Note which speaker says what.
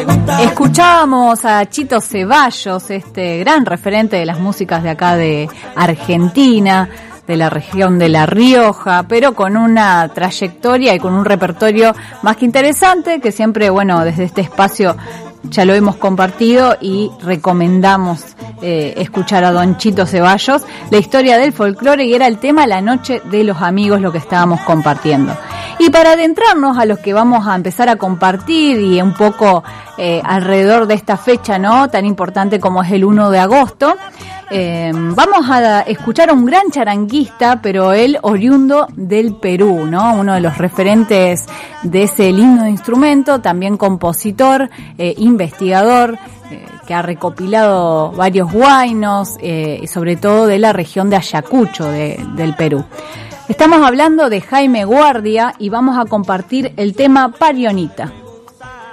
Speaker 1: Escuchábamos a Chito Ceballos, este gran referente de las músicas de acá de Argentina, de la región de La Rioja, pero con una trayectoria y con un repertorio más que interesante, que siempre, bueno, desde este espacio ya lo hemos compartido y recomendamos escuchar a don Chito Ceballos, la historia del folclore, y era el tema La Noche de los Amigos, lo que estábamos compartiendo. Y para adentrarnos a los que vamos a empezar a compartir y un poco alrededor de esta fecha, ¿no?, tan importante como es el 1 de agosto, vamos a escuchar a un gran charanguista, pero él oriundo del Perú, ¿no?, uno de los referentes de ese lindo instrumento, también compositor, investigador, que ha recopilado varios huaynos, y sobre todo de la región de Ayacucho del Perú. Estamos hablando de Jaime Guardia y vamos a compartir el tema Parionita.